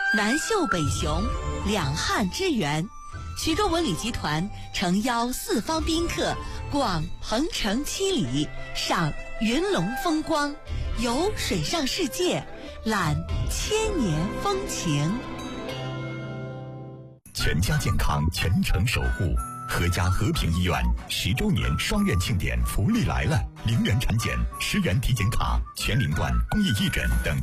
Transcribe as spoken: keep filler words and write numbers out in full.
南秀北雄，两汉之源。徐州文旅集团诚邀四方宾客逛鹏城七里，赏云龙风光，游水上世界，览千年风情。 全家健康，全程守护。和家和平医院十周年双院庆典福利来了，零元产检、十元体检卡、全龄段公益义诊等。